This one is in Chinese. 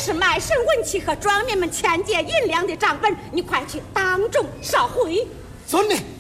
是卖身文契和庄民们欠借银两的账本，你快去当众烧毁。 遵命。